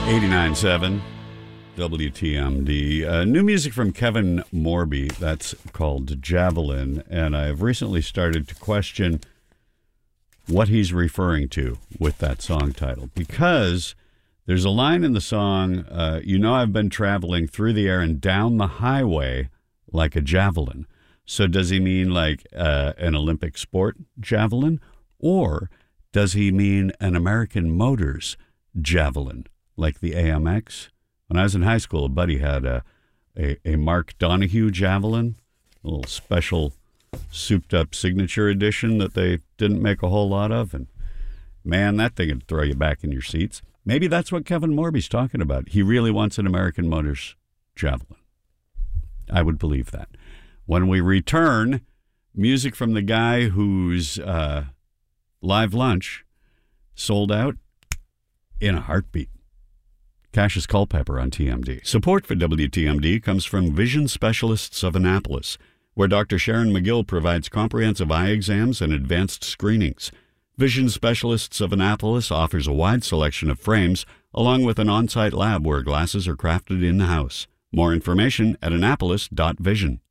89.7 WTMD. New music from Kevin Morby. That's called Javelin. And I've recently started to question what he's referring to with that song title. Because there's a line in the song, I've been traveling through the air and down the highway like a javelin. So does he mean like an Olympic sport javelin? Or does he mean an American Motors javelin, like the AMX? When I was in high school, a buddy had a Mark Donahue javelin, a little special souped-up signature edition that they didn't make a whole lot of. And, man, that thing would throw you back in your seats. Maybe that's what Kevin Morby's talking about. He really wants an American Motors javelin. I would believe that. When we return, music from the guy whose live lunch sold out in a heartbeat. Cassius Culpepper on TMD. Support for WTMD comes from Vision Specialists of Annapolis, where Dr. Sharon McGill provides comprehensive eye exams and advanced screenings. Vision Specialists of Annapolis offers a wide selection of frames, along with an on-site lab where glasses are crafted in-house. More information at annapolis.vision.